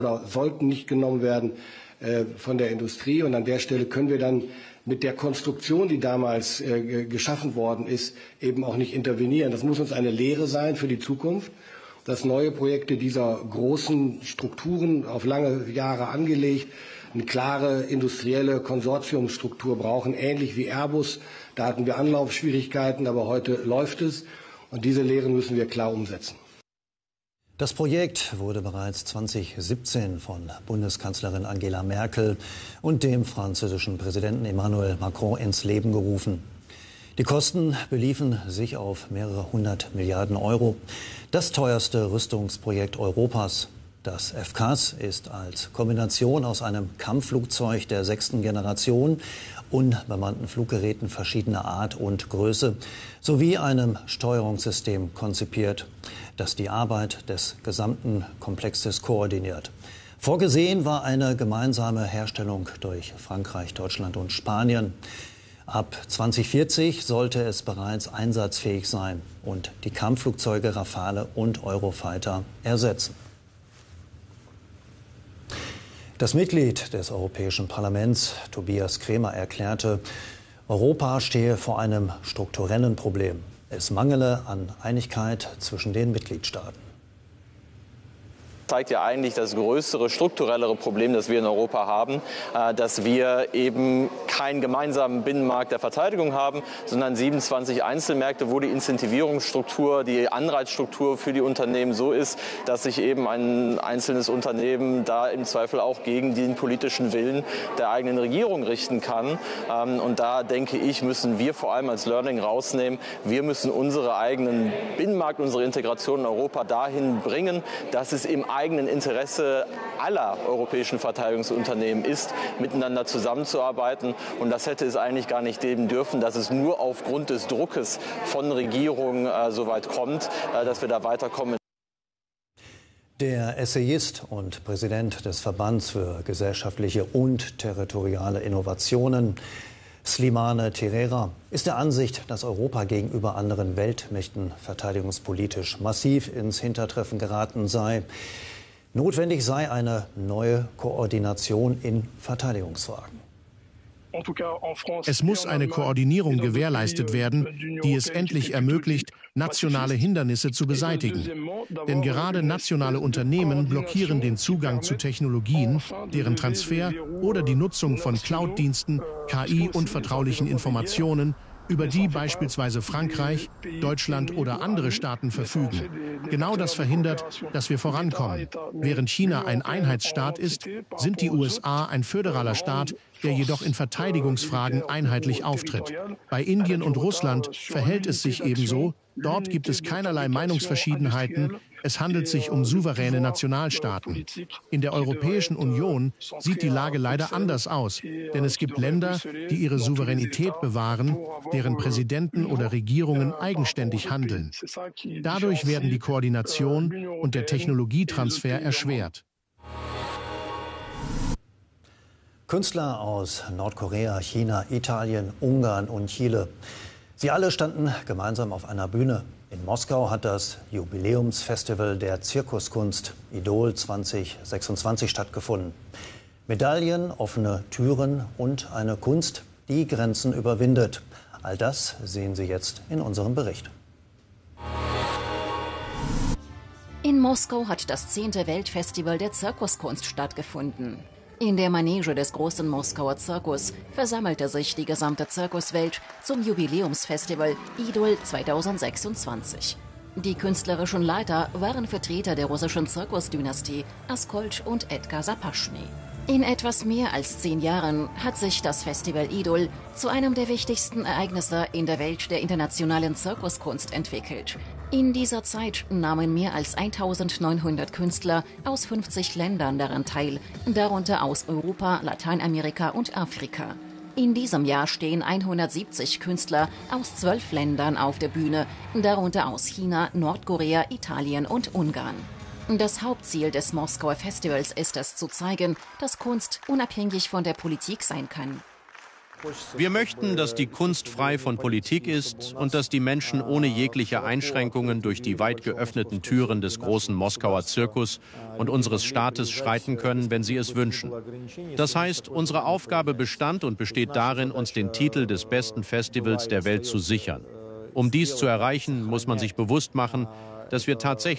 oder sollten nicht genommen werden von der Industrie. Und an der Stelle können wir dann mit der Konstruktion, die damals geschaffen worden ist, eben auch nicht intervenieren. Das muss uns eine Lehre sein für die Zukunft, dass neue Projekte dieser großen Strukturen auf lange Jahre angelegt eine klare industrielle Konsortiumsstruktur brauchen, ähnlich wie Airbus. Da hatten wir Anlaufschwierigkeiten, aber heute läuft es. Und diese Lehren müssen wir klar umsetzen. Das Projekt wurde bereits 2017 von Bundeskanzlerin Angela Merkel und dem französischen Präsidenten Emmanuel Macron ins Leben gerufen. Die Kosten beliefen sich auf mehrere 100 Milliarden Euro. Das teuerste Rüstungsprojekt Europas. Das FCAS ist als Kombination aus einem Kampfflugzeug der 6. Generation, unbemannten Fluggeräten verschiedener Art und Größe sowie einem Steuerungssystem konzipiert, das die Arbeit des gesamten Komplexes koordiniert. Vorgesehen war eine gemeinsame Herstellung durch Frankreich, Deutschland und Spanien. Ab 2040 sollte es bereits einsatzfähig sein und die Kampfflugzeuge Rafale und Eurofighter ersetzen. Das Mitglied des Europäischen Parlaments, Tobias Kremer, erklärte, Europa stehe vor einem strukturellen Problem. Es mangele an Einigkeit zwischen den Mitgliedstaaten. Zeigt ja eigentlich das größere, strukturellere Problem, das wir in Europa haben, dass wir eben keinen gemeinsamen Binnenmarkt der Verteidigung haben, sondern 27 Einzelmärkte, wo die Incentivierungsstruktur, die Anreizstruktur für die Unternehmen so ist, dass sich eben ein einzelnes Unternehmen da im Zweifel auch gegen den politischen Willen der eigenen Regierung richten kann. Und da denke ich, müssen wir vor allem als Learning rausnehmen, wir müssen unsere eigenen Binnenmarkt, unsere Integration in Europa dahin bringen, dass es im eigenen Interesse aller europäischen Verteidigungsunternehmen ist, miteinander zusammenzuarbeiten. Und das hätte es eigentlich gar nicht geben dürfen, dass es nur aufgrund des Druckes von Regierungen so weit kommt, dass wir da weiterkommen. Der Essayist und Präsident des Verbands für gesellschaftliche und territoriale Innovationen, Slimane Terera, ist der Ansicht, dass Europa gegenüber anderen Weltmächten verteidigungspolitisch massiv ins Hintertreffen geraten sei. Notwendig sei eine neue Koordination in Verteidigungsfragen. Es muss eine Koordinierung gewährleistet werden, die es endlich ermöglicht, nationale Hindernisse zu beseitigen. Denn gerade nationale Unternehmen blockieren den Zugang zu Technologien, deren Transfer oder die Nutzung von Cloud-Diensten, KI und vertraulichen Informationen, über die beispielsweise Frankreich, Deutschland oder andere Staaten verfügen. Genau das verhindert, dass wir vorankommen. Während China ein Einheitsstaat ist, sind die USA ein föderaler Staat, der jedoch in Verteidigungsfragen einheitlich auftritt. Bei Indien und Russland verhält es sich ebenso. Dort gibt es keinerlei Meinungsverschiedenheiten. Es handelt sich um souveräne Nationalstaaten. In der Europäischen Union sieht die Lage leider anders aus, denn es gibt Länder, die ihre Souveränität bewahren, deren Präsidenten oder Regierungen eigenständig handeln. Dadurch werden die Koordination und der Technologietransfer erschwert. Künstler aus Nordkorea, China, Italien, Ungarn und Chile. Sie alle standen gemeinsam auf einer Bühne. In Moskau hat das Jubiläumsfestival der Zirkuskunst Idol 2026 stattgefunden. Medaillen, offene Türen und eine Kunst, die Grenzen überwindet. All das sehen Sie jetzt in unserem Bericht. In Moskau hat das 10. Weltfestival der Zirkuskunst stattgefunden. In der Manege des großen Moskauer Zirkus versammelte sich die gesamte Zirkuswelt zum Jubiläumsfestival Idol 2026. Die künstlerischen Leiter waren Vertreter der russischen Zirkusdynastie Askold und Edgar Sapaschny. In etwas mehr als 10 Jahren hat sich das Festival Idol zu einem der wichtigsten Ereignisse in der Welt der internationalen Zirkuskunst entwickelt. In dieser Zeit nahmen mehr als 1900 Künstler aus 50 Ländern daran teil, darunter aus Europa, Lateinamerika und Afrika. In diesem Jahr stehen 170 Künstler aus 12 Ländern auf der Bühne, darunter aus China, Nordkorea, Italien und Ungarn. Das Hauptziel des Moskauer Festivals ist es zu zeigen, dass Kunst unabhängig von der Politik sein kann. Wir möchten, dass die Kunst frei von Politik ist und dass die Menschen ohne jegliche Einschränkungen durch die weit geöffneten Türen des großen Moskauer Zirkus und unseres Staates schreiten können, wenn sie es wünschen. Das heißt, unsere Aufgabe bestand und besteht darin, uns den Titel des besten Festivals der Welt zu sichern. Um dies zu erreichen, muss man sich bewusst machen, dass wir tatsächlich